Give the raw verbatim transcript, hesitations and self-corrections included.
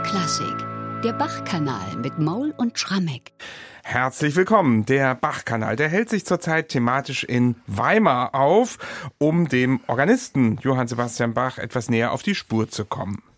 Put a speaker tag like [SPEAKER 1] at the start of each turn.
[SPEAKER 1] Klassik. Der Bach-Kanal mit Maul und Schrammeck.
[SPEAKER 2] Herzlich willkommen. Der Bach-Kanal, der hält sich zurzeit thematisch in Weimar auf, um dem Organisten Johann Sebastian Bach etwas näher auf die Spur zu kommen.